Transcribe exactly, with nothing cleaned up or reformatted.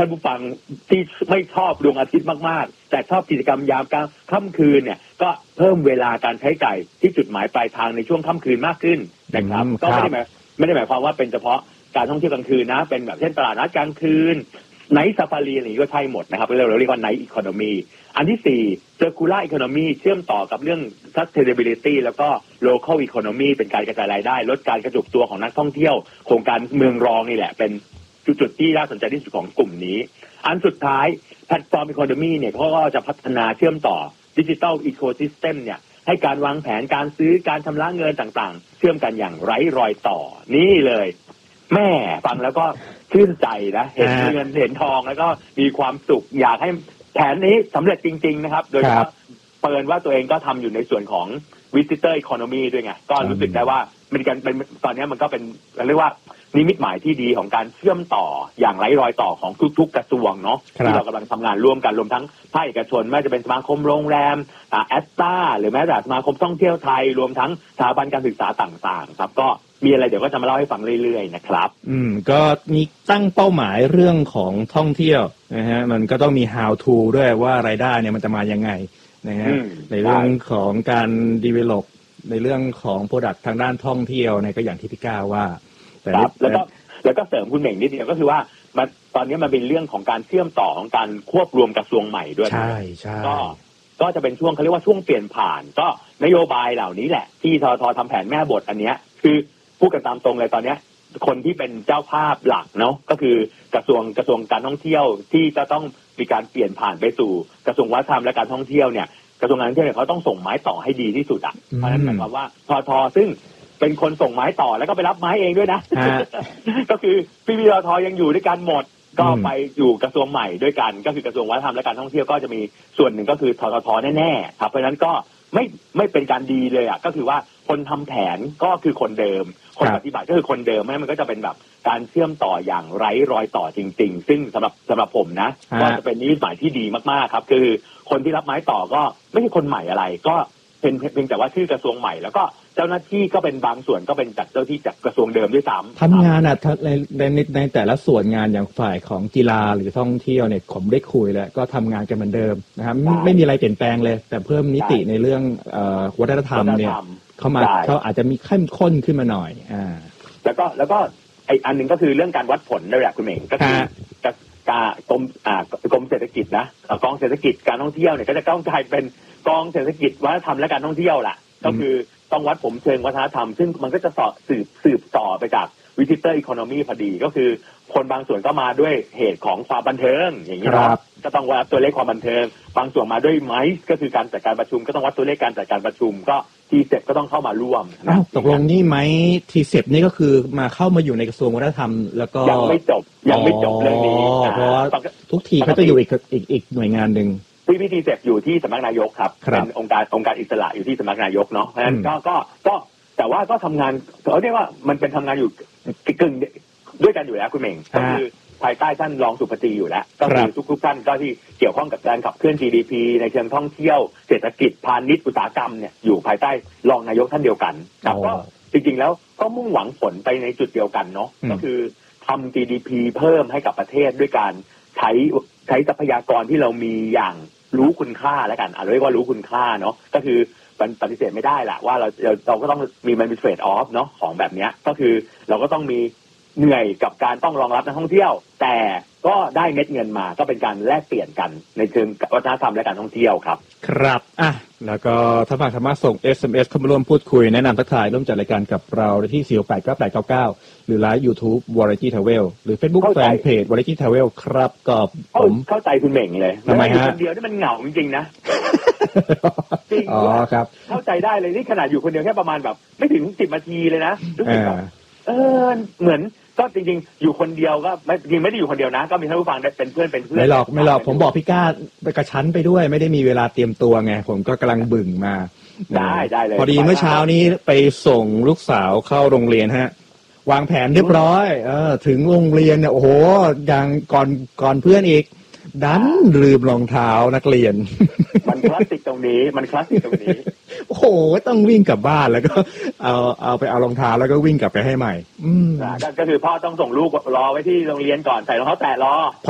ท่านผู้ฟังที่ไม่ชอบดวงอาทิตย์มากๆแต่ชอบกิจกรรมยามกลางค่ำคืนเนี่ยก็เพิ่มเวลาการใช้จ่ายที่จุดหมายปลายทางในช่วงค่ำคืนมากขึ้นนะครับก็ไม่ได้หมายไม่ได้หมายความว่าเป็นเฉพาะการท่องเที่ยวกลางคืนนะเป็นแบบเช่นตลาดนัดกลางคืนไนท์ซาฟารีอะไรก็ใช่หมดนะครับเราเรียกว่าไนท์อีโคโนมีอันที่สี่เซอร์คูลาร์อีโคโนมีเชื่อมต่อกับเรื่อง sustainability แล้วก็ local economy เป็นการกระจายรายได้ลดการกระจุกตัวของนักท่องเที่ยวโครงการเมืองรองนี่แหละเป็นจุดที่น่าสนใจที่สุดของกลุ่มนี้อันสุดท้ายแพลตฟอร์มอีโคโนมีเนี่ยเขาก็จะพัฒนาเชื่อมต่อดิจิทัลอีโคซิสเต็มเนี่ยให้การวางแผนการซื้อการชำระเงินต่างๆเชื่อมกันอย่างไร้รอยต่อนี่เลยแม่ฟังแล้วก็ชื่นใจนะเห็นเงินเห็นทองแล้วก็มีความสุขอยากให้แผนนี้สำเร็จจริงๆนะครับโดยเฉพาะเปิดว่าตัวเองก็ทำอยู่ในส่วนของ visitor economy ด้วยไงก็รู้สึกได้ว่ามันกันเป็นตอนนี้มันก็เป็นเรียกว่านิมิตหมายที่ดีของการเชื่อมต่ออย่างไร้รอยต่อของทุกๆกระทรวงเนาะที่เรากำลังทำงานร่วมกันรวมทั้งภาคเอกชนไม่ว่าจะเป็นสมาคมโรงแรมอ่าแอสตาหรือแม้แต่สมาคมท่องเที่ยวไทยรวมทั้งสถาบันการศึกษาต่างๆครับก็มีอะไรเดี๋ยวก็จะมาเล่าให้ฟังเรื่อยๆนะครับอืมก็มีตั้งเป้าหมายเรื่องของท่องเที่ยวนะฮะมันก็ต้องมี how to ด้วยว่ารายได้เนี่ยมันจะมายังไงนะฮะในเรื่องของการ develop ในเรื่องของ product ทางด้านท่องเที่ยวเนี่ยก็อย่างที่พี่ก้าวว่าแต่แล้วก็แล้วก็เสริมคุณเหม่งนิดเดียวก็คือว่ามันตอนนี้มันเป็นเรื่องของการเชื่อมต่อของการควบรวมกระทรวงใหม่ด้วยใช่ใช่ก็ก็จะเป็นช่วงเขาเรียกว่าช่วงเปลี่ยนผ่านก็นโยบายเหล่านี้แหละที่ทททำแผนแม่บทอันเนี้ยคือพูดกันตามตรงเลยตอนเนี้ยคนที่เป็นเจ้าภาพหลักเนาะก็คือกระทรวงกระทรวงการท่องเที่ยวที่จะต้องมีการเปลี่ยนผ่านไปสู่กระทรวงวัฒนธรรมและการท่องเที่ยวเนี่ยกระทรวงการท่องเที่ยวเนี่ยเขาต้องส่งไม้ต่อให้ดีที่สุดอ่ะเพราะฉะนั้นหมายความว่าททซึ่งเป็นคนส่งไม้ต่อแล้วก็ไปรับไม้เองด้วยนะ ก็คือพี่พีททยังอยู่ด้วยกันหมดก็ไปอยู่กระทรวงใหม่ด้วยกันก็คือกระทรวงวัฒนธรรมและการท่องเที่ยวก็จะมีส่วนหนึ่งก็คือทททแน่ๆครับเพราะฉะนั้นก็ไม่ไม่เป็นการดีเลยอ่ะก็คือว่าคนทำแผนก็คือคนเดิมคนปฏิบัติก็คือคนเดิมไม่มันก็จะเป็นแบบการเชื่อมต่ออย่างไร้รอยต่อจริงๆซึ่งสำหรับสำหรับผมนะก็จะเป็นนิมิตหมายที่ดีมากๆครับคือคนที่รับไม้ต่อก็ไม่ใช่คนใหม่อะไรก็เป็นเพียงแต่ว่าชื่อกระทรวงใหม่แล้วก็เจ้าหน้าที่ก็เป็นบางส่วนก็เป็นจากเจ้าที่จากกระทรวงเดิมด้วยซ้ำทำงานอ่ะในในในแต่ละส่วนงานอย่างฝ่ายของกีฬาหรือท่องเที่ยวเนี่ยผมได้คุยแล้วก็ทำงานกันเหมือนเดิมนะครับไม่มีอะไรเปลี่ยนแปลงเลยแต่เพิ่มนิติในเรื่องวัฒนธรรมเนี่ยเข้ามาเขาอาจจะมีเข้มข้นขึ้นมาหน่อยอ่าแล้วก็แล้วก็ไออันนึงก็คือเรื่องการวัดผลด้วยแหละคุณเหม่งก็คือการกรมอ่ากรมเศรษฐกิจนะกองเศรษฐกิจการท่องเที่ยวเนี่ยก็จะต้องกลายเป็นกองเศรษฐกิจวัฒนธรรมและการท่องเที่ยวแหละก็คือต้องวัดผมเชิงวัฒนธรรมซึ่งมันก็จะสอดสืบสืบต่อไปจาก visitor economy พอดีก็คือคนบางส่วนก็มาด้วยเหตุของความบันเทิงอย่างนี้ครับก็ต้องวัดตัวเลขความบันเทิงบางส่วนมาด้วยไมซ์ก็คือการจัดการประชุมก็ต้องวัดตัวเลขการจัดการประชุมก็ทีเซ็ปก็ต้องเข้ามาร่วมตกลงนี่ไหมทีเซ็ปนี่ก็คือมาเข้ามาอยู่ในกระทรวงวัฒนธรรมแล้วก็ยังไม่จบยังไม่จบเรื่องนี้เพราะทุกทีเขาจะอยู่อีกอีกอีกหน่วยงานหนึ่งพีพีทีเซ็ปอยู่ที่สำนักนายกครับเป็นองค์การองค์การอิสระอยู่ที่สำนักนายกเนาะเพราะฉะนั้นก็ก็ก็แต่ว่าก็ทำงานเขาเรียกว่ามันเป็นทำงานอยู่กึ่งด้วยกันอยู่แล้วคุณเหม่งก็คือภายใต้ท่านรองสุภตีอยู่แล้วก็คือทุกๆท่านก็ที่เกี่ยวข้องกับการขับเคลื่อน จี ดี พี ในเชิงท่องเที่ยวเศรษฐกิจพาณิชย์อุตสาหกรรมเนี่ยอยู่ภายใต้รองนายกท่านเดียวกันครับก็จริงๆแล้วก็มุ่งหวังผลไปในจุดเดียวกันเนาะก็คือทำ จี ดี พี เพิ่มให้กับประเทศด้วยการใช้ใช้ทรัพยากรที่เรามีอย่างรู้คุณค่าแล้วกันอ่ะเรียกว่ารู้คุณค่าเนาะก็คือปฏิเสธไม่ได้แหละว่าเราเราก็ต้องมีมันเป็นเทรดออฟเนาะของแบบนี้ก็คือเราก็ต้องมีเหนื่อยกับการต้องรองรับนักท่องเที่ยวแต่ก็ได้เม็ดเงินมาก็เป็นการแลกเปลี่ยนกันในเชิงวัฒนธรรมและการท่องเที่ยวครับครับอ่ะแล้วก็ถ้าฝากสามารถส่ง เอส เอ็ม เอส เข้ามาร่วมพูดคุยแนะนำทักทายร่วมจัดรายการกับเราได้ที่สี่ หก แปด เก้า แปด เก้า เก้าหรือไลฟ์ YouTube Variety Travel หรือ Facebook Fanpage Variety Travel ครับก็ผมเข้าใจคุณเหม่งเลยทำไมฮะคนเดียวนี่มันเหงาจริงๆนะจริงอ๋อครับเข้าใจได้เลยนี่ขนาดอยู่คนเดียวแค่ประมาณแบบไม่ถึงสิบนาทีเลยนะรู้สึกแบบเออเหมือนก็จริงๆอยู่คนเดียวก็ไม่จริงไม่ได้อยู่คนเดียวนะก็มีท่านผู้ฟังได้เป็นเพื่อนเป็นเพื่อนไม่หรอกไม่หรอกผมบอกพี่ก้าไปกระชั้นไปด้วยไม่ได้มีเวลาเตรียมตัวไงผมก็กำลังบึ่งมาได้ได้เลยพอดีเมื่อเช้านี้ไปส่งลูกสาวเข้าโรงเรียนฮะวางแผนเรียบร้อยเออถึงโรงเรียนเนี่ยโอ้โหอย่างก่อนก่อนเพื่อนอีกดันลืมรองเท้านักเรียนมันคลาสสิกตรงนี้มันคลาสสิกตรงนี้โอ้โหต้องวิ่งกลับบ้านแล้วก็เอาเอาไปเอารองเท้าแล้วก็วิ่งกลับไปให้ใหม่อืมก็คือพ่อต้องส่งลูกรอไว้ที่โรงเรียนก่อนใส่รองเท้าแตะรอ